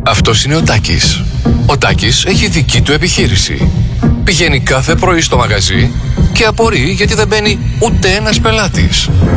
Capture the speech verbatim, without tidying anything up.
Αυτός είναι ο Τάκης. Ο Τάκης έχει δική του επιχείρηση. Πηγαίνει κάθε πρωί στο μαγαζί και απορεί γιατί δεν μπαίνει ούτε ένας πελάτης.